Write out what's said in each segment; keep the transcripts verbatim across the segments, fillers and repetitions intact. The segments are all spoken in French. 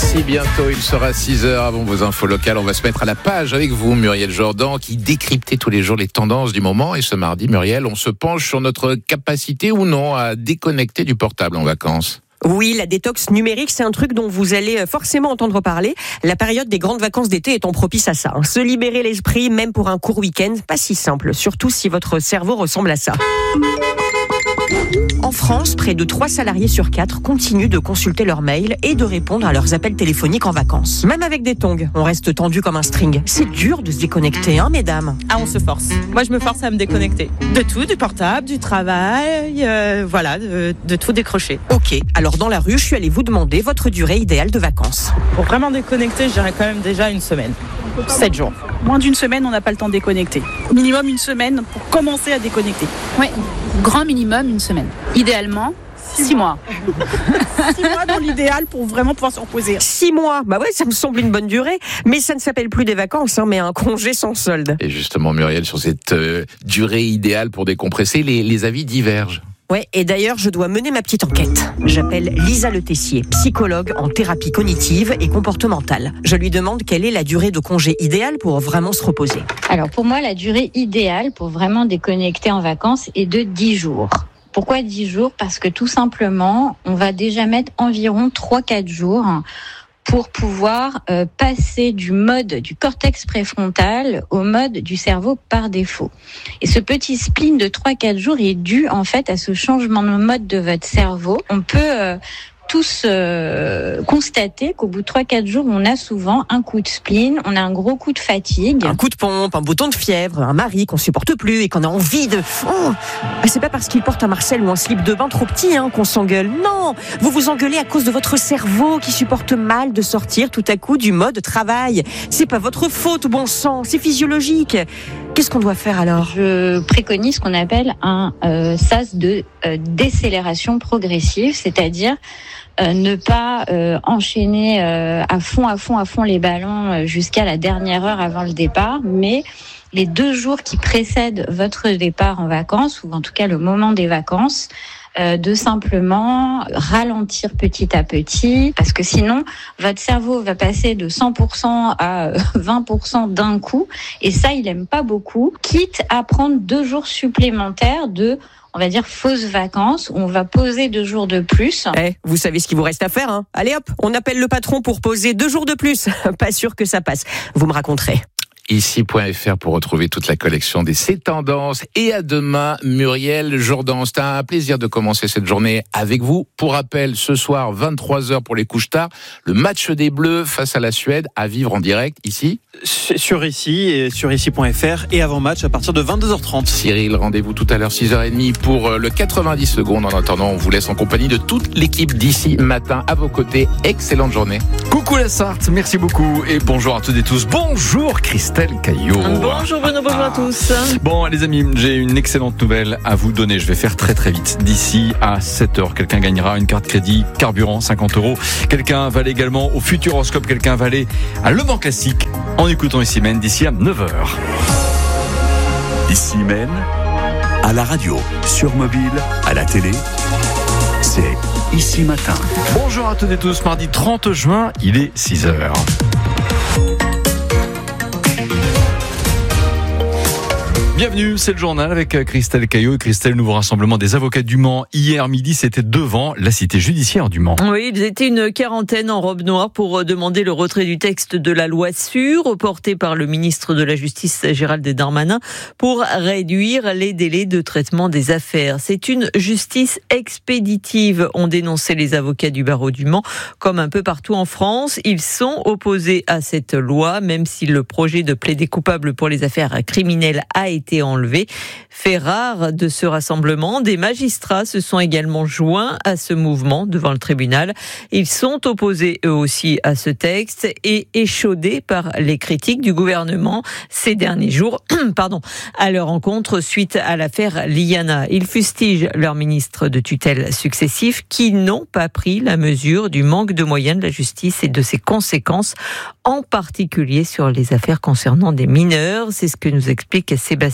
D'ici bientôt, il sera six heures avant vos infos locales. On va se mettre à la page avec vous, Muriel Jourdan, qui décryptait tous les jours les tendances du moment. Et ce mardi, Muriel, on se penche sur notre capacité ou non à déconnecter du portable en vacances. Oui, la détox numérique, c'est un truc dont vous allez forcément entendre parler. La période des grandes vacances d'été étant propice à ça. Se libérer l'esprit, même pour un court week-end, pas si simple. Surtout si votre cerveau ressemble à ça. En France, près de trois salariés sur quatre continuent de consulter leurs mails et de répondre à leurs appels téléphoniques en vacances. Même avec des tongs, on reste tendu comme un string. C'est dur de se déconnecter, hein, mesdames ? Ah, on se force. Moi, je me force à me déconnecter. De tout, du portable, du travail, euh, voilà, de, de tout décrocher. Ok, alors dans la rue, je suis allée vous demander votre durée idéale de vacances. Pour vraiment déconnecter, je dirais quand même déjà une semaine. Sept jours. Moins d'une semaine, on n'a pas le temps de déconnecter. Au minimum une semaine pour commencer à déconnecter. Oui, grand minimum une semaine. Idéalement, six mois. Six mois dans l'idéal pour vraiment pouvoir se reposer. Six mois, bah ouais, ça me semble une bonne durée. Mais ça ne s'appelle plus des vacances, hein, mais un congé sans solde. Et justement, Muriel, sur cette euh, durée idéale pour décompresser, les, les avis divergent. Ouais, et d'ailleurs, je dois mener ma petite enquête. J'appelle Lisa Le Tessier, psychologue en thérapie cognitive et comportementale. Je lui demande quelle est la durée de congé idéale pour vraiment se reposer. Alors pour moi, la durée idéale pour vraiment déconnecter en vacances est de dix jours. Pourquoi dix jours ? Parce que tout simplement, on va déjà mettre environ trois à quatre jours pour pouvoir euh, passer du mode du cortex préfrontal au mode du cerveau par défaut. Et ce petit spleen de trois à quatre jours est dû en fait à ce changement de mode de votre cerveau. On peut euh, tous euh, constater qu'au bout de trois à quatre jours, on a souvent un coup de spleen, on a un gros coup de fatigue. Un coup de pompe, un bouton de fièvre, un mari qu'on supporte plus et qu'on a envie de... Oh, c'est pas parce qu'il porte un Marcel ou un slip de bain trop petit hein, qu'on s'engueule. Non, vous vous engueulez à cause de votre cerveau qui supporte mal de sortir tout à coup du mode travail. C'est pas votre faute, bon sang, c'est physiologique. Qu'est-ce qu'on doit faire alors ? Je préconise ce qu'on appelle un euh, sas de euh, décélération progressive, c'est-à-dire euh, ne pas euh, enchaîner euh, à fond, à fond, à fond les ballons euh, jusqu'à la dernière heure avant le départ, mais les deux jours qui précèdent votre départ en vacances, ou en tout cas le moment des vacances, Euh, de simplement ralentir petit à petit, parce que sinon votre cerveau va passer de cent pour cent à vingt pour cent d'un coup, et ça il aime pas beaucoup, quitte à prendre deux jours supplémentaires de, on va dire, fausses vacances, où on va poser deux jours de plus. Eh, vous savez ce qu'il vous reste à faire, hein ? Allez hop, on appelle le patron pour poser deux jours de plus. Pas sûr que ça passe. Vous me raconterez. Ici point F R pour retrouver toute la collection des C'est Tendances. Et à demain, Muriel Jourdan. C'est un plaisir de commencer cette journée avec vous. Pour rappel, ce soir, vingt-trois heures pour les couches tard, le match des Bleus face à la Suède à vivre en direct ici. Sur ici et sur ici point F R et avant match à partir de vingt-deux heures trente. Cyril, rendez-vous tout à l'heure six heures trente pour le quatre-vingt-dix secondes. En attendant, on vous laisse en compagnie de toute l'équipe d'ici matin à vos côtés. Excellente journée. Coucou la Sarthe, merci beaucoup et bonjour à toutes et tous. Bonjour Christelle Caillot. Bonjour Bruno, bonjour à tous. Bon les amis, j'ai une excellente nouvelle à vous donner. Je vais faire très très vite. D'ici à sept heures, quelqu'un gagnera une carte crédit carburant cinquante euros. Quelqu'un va aller également au Futuroscope. Quelqu'un va aller à Le Mans Classique en écoutant Ici Mène d'ici à neuf heures. Ici Mène, à la radio, sur mobile, à la télé, c'est Ici Matin. Bonjour à toutes et tous, mardi trente juin, il est six heures. Bienvenue, c'est le journal avec Christelle Caillot. Et Christelle, nouveau rassemblement des avocats du Mans. Hier midi, c'était devant la cité judiciaire du Mans. Oui, ils étaient une quarantaine en robe noire pour demander le retrait du texte de la loi sûre, porté par le ministre de la Justice Gérald Darmanin, pour réduire les délais de traitement des affaires. C'est une justice expéditive, ont dénoncé les avocats du barreau du Mans. Comme un peu partout en France, ils sont opposés à cette loi, même si le projet de plaider coupable pour les affaires criminelles a été enlevé. Fait rare de ce rassemblement, des magistrats se sont également joints à ce mouvement devant le tribunal. Ils sont opposés eux aussi à ce texte et échaudés par les critiques du gouvernement ces derniers jours, pardon, à leur encontre suite à l'affaire Liana. Ils fustigent leurs ministres de tutelle successifs qui n'ont pas pris la mesure du manque de moyens de la justice et de ses conséquences, en particulier sur les affaires concernant des mineurs. C'est ce que nous explique Sébastien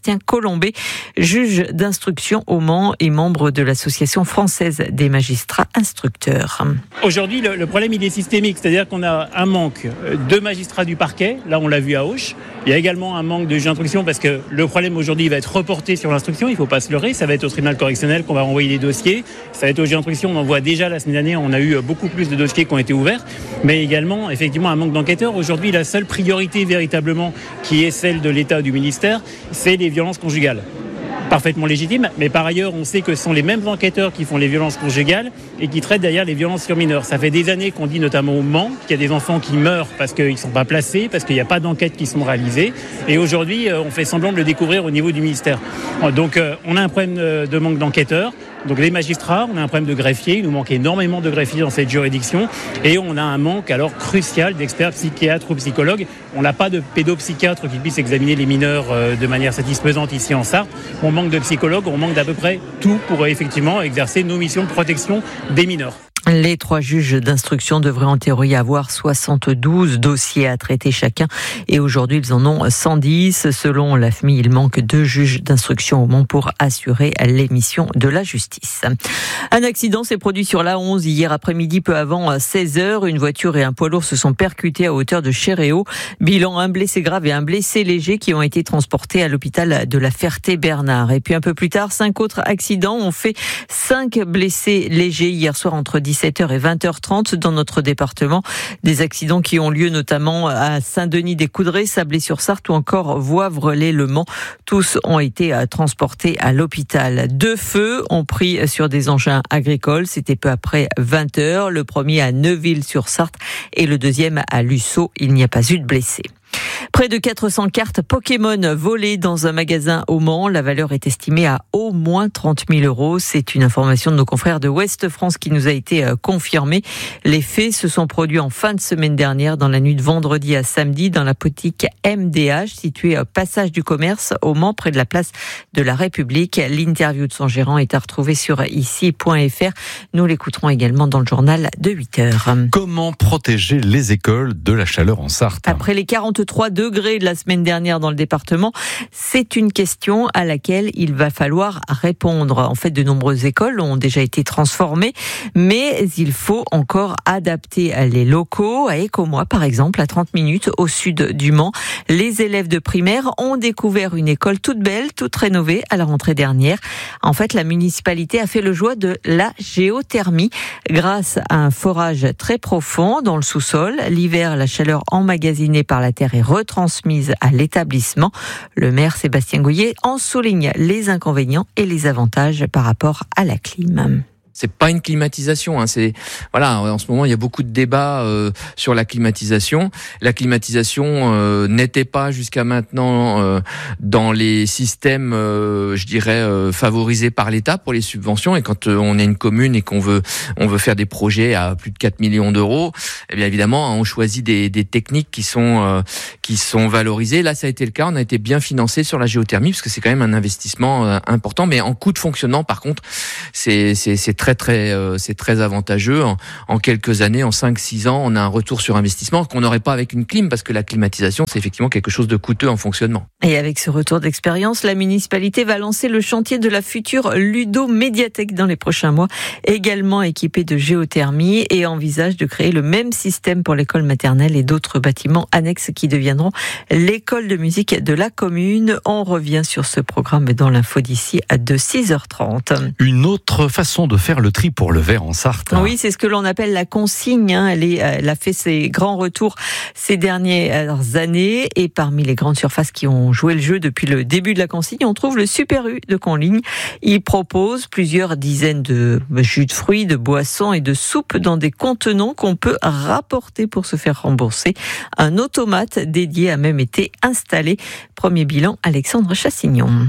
Sébastien Colombet, juge d'instruction au Mans et membre de l'Association française des magistrats instructeurs. Aujourd'hui, le, le problème il est systémique, c'est-à-dire qu'on a un manque de magistrats du parquet, là on l'a vu à Auch. Il y a également un manque de juges d'instruction parce que le problème aujourd'hui va être reporté sur l'instruction, il ne faut pas se leurrer, ça va être au tribunal correctionnel qu'on va renvoyer les dossiers, ça va être au juge d'instruction, on en voit déjà la semaine dernière, on a eu beaucoup plus de dossiers qui ont été ouverts, mais également effectivement un manque d'enquêteurs. Aujourd'hui, la seule priorité véritablement qui est celle de l'État ou du ministère, c'est les violences conjugales. Parfaitement légitime, mais par ailleurs, on sait que ce sont les mêmes enquêteurs qui font les violences conjugales et qui traitent derrière les violences sur mineurs. Ça fait des années qu'on dit, notamment au Mans, qu'il y a des enfants qui meurent parce qu'ils ne sont pas placés, parce qu'il n'y a pas d'enquêtes qui sont réalisées. Et aujourd'hui, on fait semblant de le découvrir au niveau du ministère. Donc, on a un problème de manque d'enquêteurs. Donc les magistrats, on a un problème de greffiers, il nous manque énormément de greffiers dans cette juridiction et on a un manque alors crucial d'experts psychiatres ou psychologues. On n'a pas de pédopsychiatre qui puisse examiner les mineurs de manière satisfaisante ici en Sarthe. On manque de psychologues, on manque d'à peu près tout pour effectivement exercer nos missions de protection des mineurs. Les trois juges d'instruction devraient en théorie avoir soixante-douze dossiers à traiter chacun et aujourd'hui ils en ont cent dix. Selon l'A F M I, il manque deux juges d'instruction au Mans pour assurer les missions de la justice. Un accident s'est produit sur l'A onze hier après-midi peu avant seize heures. Une voiture et un poids lourd se sont percutés à hauteur de Chéréo. Bilan, un blessé grave et un blessé léger qui ont été transportés à l'hôpital de la Ferté-Bernard. Et puis un peu plus tard, cinq autres accidents ont fait cinq blessés légers hier soir entre dix-sept heures et vingt heures trente dans notre département. Des accidents qui ont lieu notamment à Saint-Denis-des-Coudrées, Sablé-sur-Sarthe ou encore Voivre-les-Le Mans. Tous ont été transportés à l'hôpital. Deux feux ont pris sur des engins agricoles. C'était peu après vingt heures. Le premier à Neuville-sur-Sarthe et le deuxième à Lussau. Il n'y a pas eu de blessés. Près de quatre cents cartes Pokémon volées dans un magasin au Mans. La valeur est estimée à au moins trente mille euros. C'est une information de nos confrères de Ouest France qui nous a été confirmée. Les faits se sont produits en fin de semaine dernière, dans la nuit de vendredi à samedi, dans la boutique M D H, située au passage du commerce au Mans, près de la place de la République. L'interview de son gérant est à retrouver sur ici point f r. Nous l'écouterons également dans le journal de huit heures. Comment protéger les écoles de la chaleur en Sarthe ? Après les quarante-trois degrés de la semaine dernière dans le département, c'est une question à laquelle il va falloir répondre. En fait, de nombreuses écoles ont déjà été transformées, mais il faut encore adapter les locaux. À Écomois, par exemple, à trente minutes au sud du Mans, les élèves de primaire ont découvert une école toute belle, toute rénovée à la rentrée dernière. En fait, la municipalité a fait le choix de la géothermie grâce à un forage très profond dans le sous-sol. L'hiver, la chaleur emmagasinée par la terre est retransmise à l'établissement. Le maire Sébastien Gouillet en souligne les inconvénients et les avantages par rapport à la clim. C'est pas une climatisation, hein. C'est voilà. En ce moment, il y a beaucoup de débats euh, sur la climatisation. La climatisation euh, n'était pas jusqu'à maintenant euh, dans les systèmes, euh, je dirais, euh, favorisés par l'État pour les subventions. Et quand euh, on est une commune et qu'on veut on veut faire des projets à plus de quatre millions d'euros, eh bien évidemment, on choisit des, des techniques qui sont euh, qui sont valorisées. Là, ça a été le cas. On a été bien financé sur la géothermie parce que c'est quand même un investissement euh, important. Mais en coût de fonctionnement, par contre, c'est c'est c'est très très euh, c'est très avantageux. En, en quelques années, en cinq six ans, on a un retour sur investissement qu'on n'aurait pas avec une clim, parce que la climatisation, c'est effectivement quelque chose de coûteux en fonctionnement. Et avec ce retour d'expérience, la municipalité va lancer le chantier de la future ludo-médiathèque dans les prochains mois, également équipée de géothermie, et envisage de créer le même système pour l'école maternelle et d'autres bâtiments annexes qui deviendront l'école de musique de la commune. On revient sur ce programme dans l'info d'ici de six heures trente. Une autre façon de faire le tri pour le verre en Sarthe. Oui, c'est ce que l'on appelle la consigne. Hein. Elle, est, elle a fait ses grands retours ces dernières années. Et parmi les grandes surfaces qui ont joué le jeu depuis le début de la consigne, on trouve le Super U de Conligne. Il propose plusieurs dizaines de jus de fruits, de boissons et de soupes dans des contenants qu'on peut rapporter pour se faire rembourser. Un automate dédié a même été installé. Premier bilan, Alexandre Chassignon.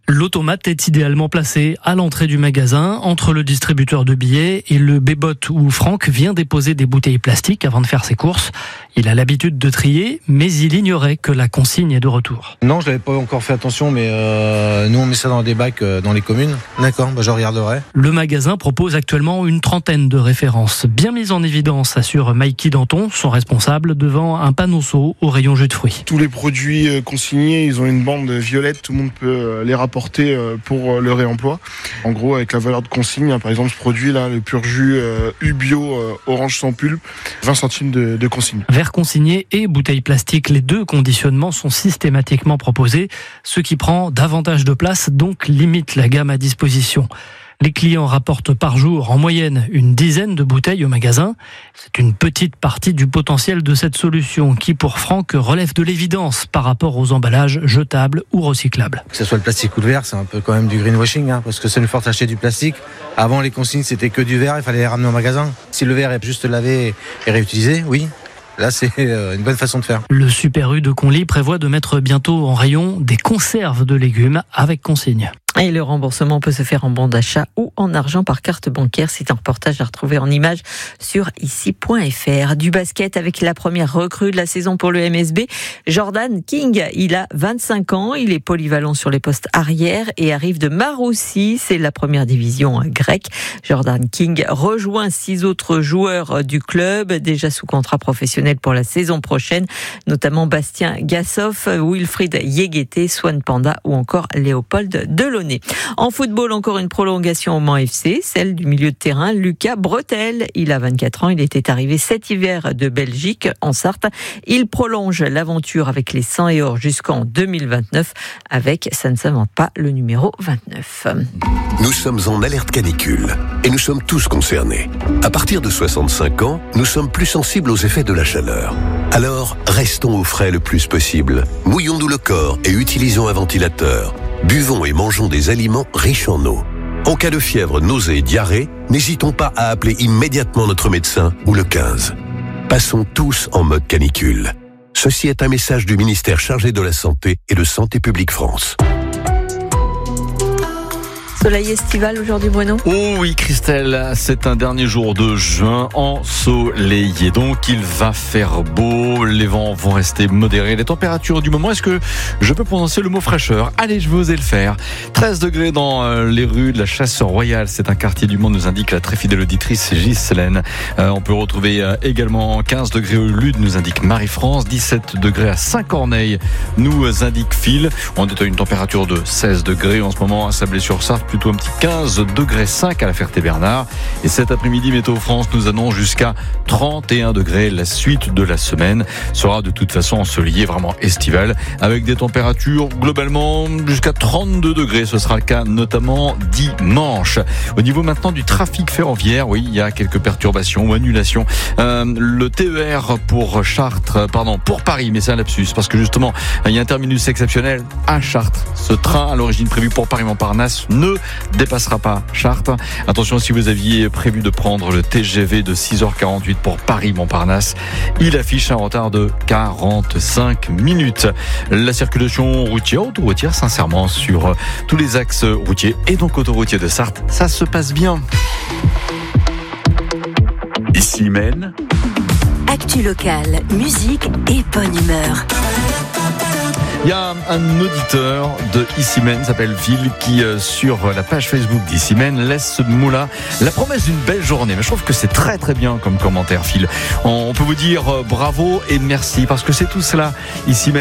L'automate est idéalement placé à l'entrée du magasin, entre le distributeur de billets et le bébot où Franck vient déposer des bouteilles plastiques avant de faire ses courses. Il a l'habitude de trier, mais il ignorait que la consigne est de retour. Non, je n'avais pas encore fait attention, mais euh, nous on met ça dans des bacs euh, dans les communes. D'accord, bah je regarderai. Le magasin propose actuellement une trentaine de références. Bien mises en évidence, assure Mikey Danton, son responsable, devant un panneau au rayon jus de fruits. Tous les produits consignés, ils ont une bande violette, tout le monde peut les rapporter pour le réemploi. En gros, avec la valeur de consigne, par exemple ce produit-là, le pur jus U-Bio orange sans pulpe, vingt centimes de, de consigne. Verre consigné et bouteilles plastiques, les deux conditionnements sont systématiquement proposés, ce qui prend davantage de place, donc limite la gamme à disposition. Les clients rapportent par jour en moyenne une dizaine de bouteilles au magasin. C'est une petite partie du potentiel de cette solution qui, pour Franck, relève de l'évidence par rapport aux emballages jetables ou recyclables. Que ce soit le plastique ou le verre, c'est un peu quand même du greenwashing, hein, parce que c'est une force acheter du plastique. Avant, les consignes, c'était que du verre, il fallait les ramener au magasin. Si le verre est juste lavé et réutilisé, oui. Là, c'est une bonne façon de faire. Le Super U de Conly prévoit de mettre bientôt en rayon des conserves de légumes avec consigne. Et le remboursement peut se faire en bon d'achat ou en argent par carte bancaire. C'est un reportage à retrouver en images sur ici point f r. Du basket avec la première recrue de la saison pour le M S B, Jordan King. Il a vingt-cinq ans, il est polyvalent sur les postes arrière et arrive de Maroussi. C'est la première division grecque. Jordan King rejoint six autres joueurs du club, déjà sous contrat professionnel pour la saison prochaine, notamment Bastien Gassoff, Wilfried Yegete, Swan Panda ou encore Léopold Delaunay. En football, encore une prolongation au Mans F C, celle du milieu de terrain Lucas Bretel. Il a vingt-quatre ans, il était arrivé cet hiver de Belgique, en Sarthe. Il prolonge l'aventure avec les cent et or jusqu'en deux mille vingt-neuf avec, ça ne s'invente pas, le numéro vingt-neuf. Nous sommes en alerte canicule et nous sommes tous concernés. À partir de soixante-cinq ans, nous sommes plus sensibles aux effets de la chaleur. Alors, restons au frais le plus possible. Mouillons-nous le corps et utilisons un ventilateur. Buvons et mangeons des aliments riches en eau. En cas de fièvre, nausée et diarrhée, n'hésitons pas à appeler immédiatement notre médecin ou le quinze. Passons tous en mode canicule. Ceci est un message du ministère chargé de la Santé et de Santé publique France. Soleil estival aujourd'hui, Bruno ? Oh oui, Christelle, c'est un dernier jour de juin ensoleillé. Donc, il va faire beau, les vents vont rester modérés. Les températures du moment, est-ce que je peux prononcer le mot fraîcheur ? Allez, je vais oser le faire. treize degrés dans euh, les rues de la Chasse Royale. C'est un quartier du Mans, nous indique la très fidèle auditrice Ghislaine. Euh, on peut retrouver euh, également quinze degrés au Lude, nous indique Marie-France. dix-sept degrés à Saint-Corneille, nous indique Phil. On est à une température de seize degrés en ce moment à Sablé-sur-Sarthe. Plutôt un petit quinze degrés cinq à la Ferté-Bernard. Et cet après-midi, Météo France nous annonce jusqu'à trente et un degrés. La suite de la semaine sera de toute façon ensoleillée, vraiment estivale, avec des températures globalement jusqu'à trente-deux degrés. Ce sera le cas notamment dimanche. Au niveau maintenant du trafic ferroviaire, oui, il y a quelques perturbations ou annulations. Euh, le T E R pour Chartres, pardon, pour Paris, mais c'est un lapsus, parce que justement, il y a un terminus exceptionnel à Chartres. Ce train, à l'origine prévu pour Paris-Montparnasse, ne dépassera pas Chartres. Attention, si vous aviez prévu de prendre le T G V de six heures quarante-huit pour Paris-Montparnasse, il affiche un retard de quarante-cinq minutes. La circulation routière, autoroutière, sincèrement, sur tous les axes routiers et donc autoroutiers de Sarthe, ça se passe bien. Ici Maine. Actu locale, musique et bonne humeur. Il y a un auditeur de Ici Maine, s'appelle Phil, qui euh, sur la page Facebook d'Ici Maine laisse ce mot-là, la promesse d'une belle journée. Mais je trouve que c'est très très bien comme commentaire, Phil. On peut vous dire euh, bravo et merci, parce que c'est tout cela, Ici Maine.